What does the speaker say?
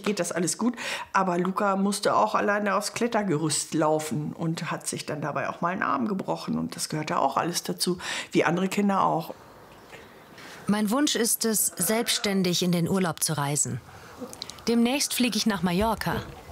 geht das alles gut. Aber Luca musste auch alleine aufs Klettergerüst laufen und hat sich dann dabei auch mal einen Arm gebrochen. Und das gehört ja auch alles dazu, wie andere Kinder auch. Mein Wunsch ist es, selbstständig in den Urlaub zu reisen. Demnächst fliege ich nach Mallorca.